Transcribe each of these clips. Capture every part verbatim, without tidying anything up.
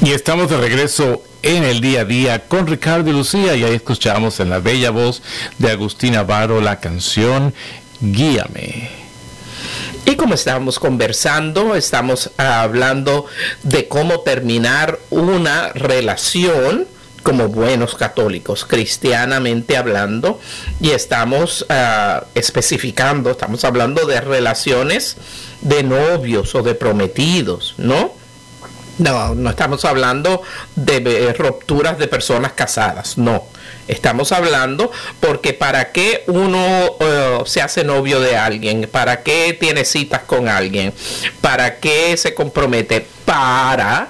Y estamos de regreso en el día a día con Ricardo y Lucía, y ahí escuchamos en la bella voz de Agustín Navarro la canción Guíame. Y como estábamos conversando, estamos hablando de cómo terminar una relación como buenos católicos, cristianamente hablando, y estamos uh, especificando, estamos hablando de relaciones de novios o de prometidos, ¿no? No, no estamos hablando de, de rupturas de personas casadas, no. Estamos hablando porque para qué uno uh, se hace novio de alguien, para qué tiene citas con alguien, para qué se compromete, para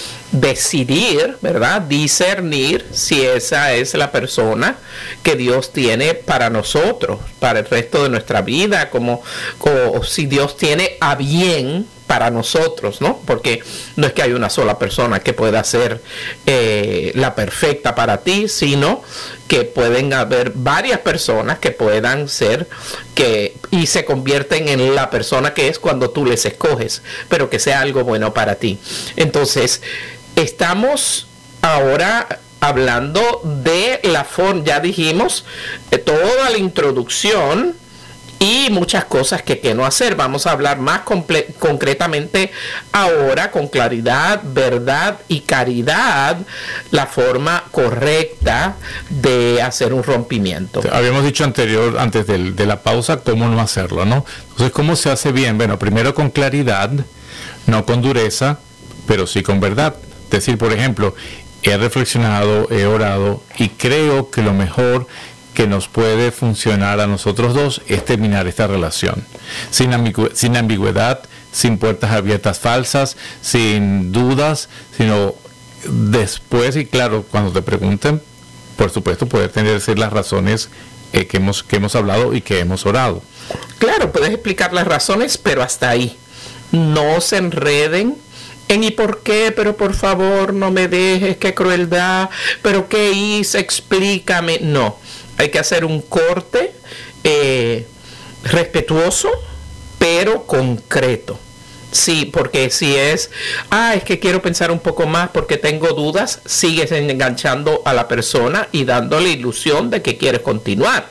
decidir, ¿verdad? Discernir si esa es la persona que Dios tiene para nosotros, para el resto de nuestra vida, como, como si Dios tiene a bien para nosotros, ¿no? Porque no es que hay una sola persona que pueda ser eh, la perfecta para ti, sino que pueden haber varias personas que puedan ser que y se convierten en la persona que es cuando tú les escoges, pero que sea algo bueno para ti. Entonces, estamos ahora hablando de la forma, ya dijimos, de toda la introducción y muchas cosas que, que no hacer. Vamos a hablar más comple- concretamente ahora, con claridad, verdad y caridad, la forma correcta de hacer un rompimiento. Habíamos dicho anterior, antes del, de la pausa, cómo no hacerlo, ¿no? Entonces, ¿cómo se hace bien? Bueno, primero con claridad, no con dureza, pero sí con verdad. Es decir, por ejemplo, he reflexionado, he orado y creo que lo mejor que nos puede funcionar a nosotros dos es terminar esta relación sin, ambigu- sin ambigüedad, sin puertas abiertas falsas, sin dudas, sino después, y claro, cuando te pregunten, por supuesto, poder tener decir las razones eh, que hemos que hemos hablado y que hemos orado. Claro, puedes explicar las razones, pero hasta ahí. No se enreden en ¿y por qué? Pero por favor, no me dejes, qué crueldad, pero qué hice, explícame. No. Hay que hacer un corte eh, respetuoso, pero concreto. Sí, porque si es, ah, es que quiero pensar un poco más porque tengo dudas, sigues enganchando a la persona y dándole ilusión de que quieres continuar.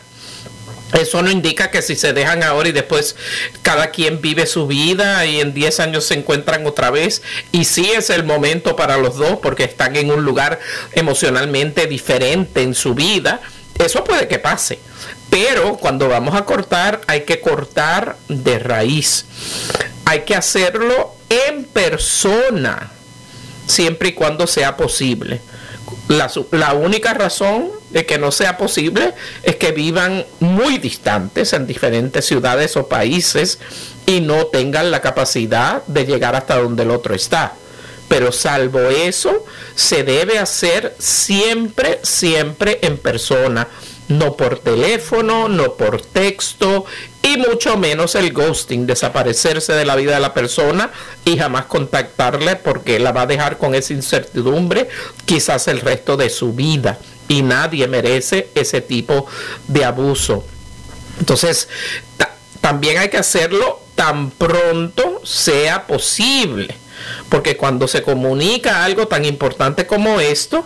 Eso no indica que si se dejan ahora y después cada quien vive su vida y en diez años se encuentran otra vez, y sí es el momento para los dos porque están en un lugar emocionalmente diferente en su vida. Eso puede que pase, pero cuando vamos a cortar hay que cortar de raíz. Hay que hacerlo en persona, siempre y cuando sea posible. La, la única razón de que no sea posible es que vivan muy distantes en diferentes ciudades o países y no tengan la capacidad de llegar hasta donde el otro está. Pero salvo eso, se debe hacer siempre, siempre en persona, no por teléfono, no por texto, y mucho menos el ghosting, desaparecerse de la vida de la persona y jamás contactarle porque la va a dejar con esa incertidumbre quizás el resto de su vida, y nadie merece ese tipo de abuso. Entonces, ta- también hay que hacerlo tan pronto sea posible. Porque cuando se comunica algo tan importante como esto,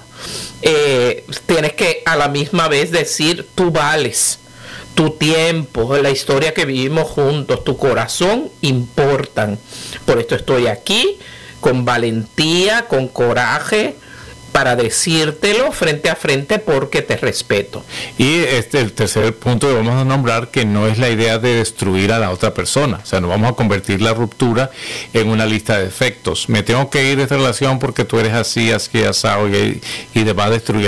eh, tienes que a la misma vez decir, tú vales, tu tiempo, la historia que vivimos juntos, tu corazón importan. Por esto estoy aquí, con valentía, con coraje, para decírtelo frente a frente porque te respeto. Y este el tercer punto que vamos a nombrar, que no es la idea de destruir a la otra persona. O sea, no vamos a convertir la ruptura en una lista de defectos. Me tengo que ir de esta relación porque tú eres así, así, asado, y, y te va a destruir